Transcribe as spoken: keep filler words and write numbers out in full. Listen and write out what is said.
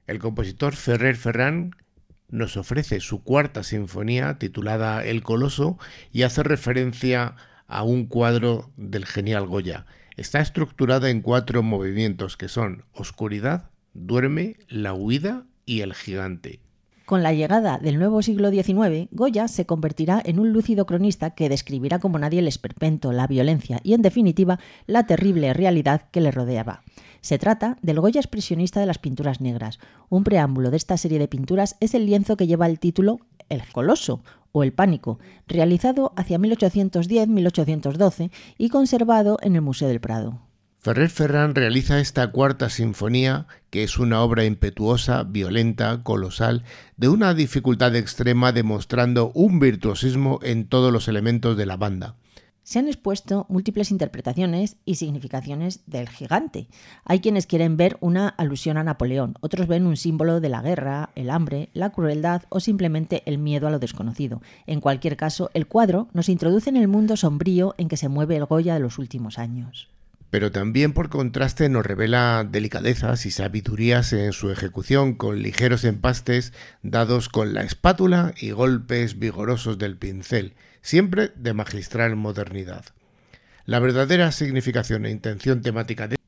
El compositor Ferrer Ferran nos ofrece su cuarta sinfonía titulada El Coloso y hace referencia a un cuadro del genial Goya. Está estructurada en cuatro movimientos que son Oscuridad, Duerme, La Huida y El Gigante. Con la llegada del nuevo siglo diecinueve, Goya se convertirá en un lúcido cronista que describirá como nadie el esperpento, la violencia y, en definitiva, la terrible realidad que le rodeaba. Se trata del Goya expresionista de las pinturas negras. Un preámbulo de esta serie de pinturas es el lienzo que lleva el título El Coloso o El Pánico, realizado hacia mil ochocientos diez a mil ochocientos doce y conservado en el Museo del Prado. Ferrer Ferran realiza esta cuarta sinfonía, que es una obra impetuosa, violenta, colosal, de una dificultad extrema, demostrando un virtuosismo en todos los elementos de la banda. Se han expuesto múltiples interpretaciones y significaciones del gigante. Hay quienes quieren ver una alusión a Napoleón, otros ven un símbolo de la guerra, el hambre, la crueldad o simplemente el miedo a lo desconocido. En cualquier caso, el cuadro nos introduce en el mundo sombrío en que se mueve el Goya de los últimos años. Pero también, por contraste, nos revela delicadezas y sabidurías en su ejecución, con ligeros empastes dados con la espátula y golpes vigorosos del pincel, siempre de magistral modernidad. La verdadera significación e intención temática de